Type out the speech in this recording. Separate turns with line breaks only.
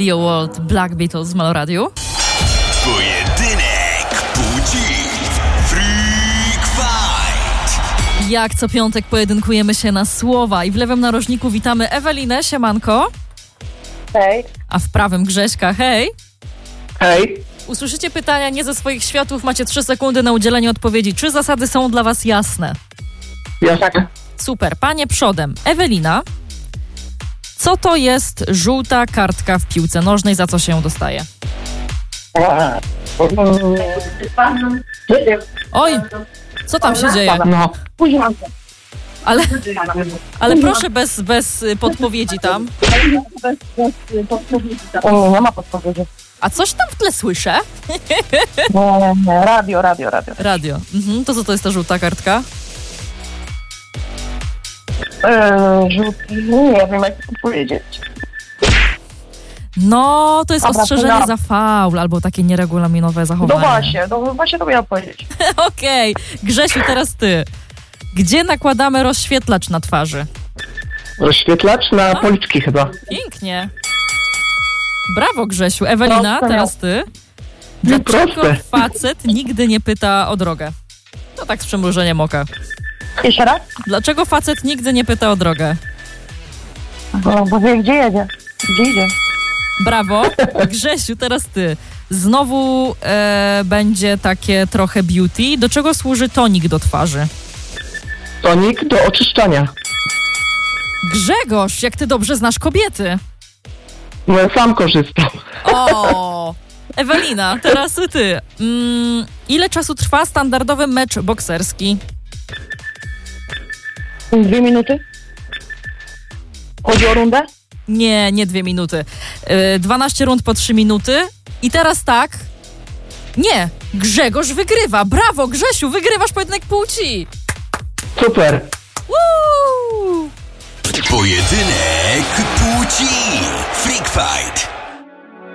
Leo Walt, Black Beatles w Malo Radio.
Pojedynek płci. Freak Fight.
Jak co piątek pojedynkujemy się na słowa i w lewym narożniku witamy Ewelinę, siemanko.
Hej.
A w prawym Grześka, hej.
Hej.
Usłyszycie pytania nie ze swoich światów, macie 3 sekundy na udzielenie odpowiedzi. Czy zasady są dla was jasne?
Jasne.
Super, panie przodem. Ewelina, co to jest żółta kartka w piłce nożnej, za co się ją dostaje? Oj, co tam się dzieje?
No.
Ale proszę bez podpowiedzi tam.
Nie ma podpowiedzi.
A coś tam w tle słyszę?
Nie. Radio.
Radio. To co to jest ta żółta kartka?
Nie wiem, jak to powiedzieć.
No, to jest
Dobra,
ostrzeżenie
to
za faul albo takie nieregulaminowe zachowanie.
No właśnie to miałam powiedzieć.
Okej. Grzesiu, teraz ty. Gdzie nakładamy rozświetlacz na twarzy?
Rozświetlacz na policzki chyba.
Pięknie. Brawo, Grzesiu. Ewelina,
Proste
teraz ty.
Nie
Dlaczego
proste.
facet nigdy nie pyta o drogę? To tak z przymrużeniem oka.
Jeszcze raz?
Dlaczego facet nigdy nie pyta o drogę?
Bo wie, gdzie jedzie. Gdzie idzie.
Brawo. Grzesiu, teraz ty. Znowu będzie takie trochę beauty. Do czego służy tonik do twarzy?
Tonik do oczyszczania.
Grzegorz, jak ty dobrze znasz kobiety.
No sam korzystam.
O! Ewelina, teraz ty. Ile czasu trwa standardowy mecz bokserski?
2 minuty? Chodzi o rundę?
Nie 2 minuty. 12 rund po 3 minuty. I teraz tak. Nie, Grzegorz wygrywa. Brawo, Grzesiu, wygrywasz pojedynek płci.
Super.
Woo!
Pojedynek płci. Freak Fight.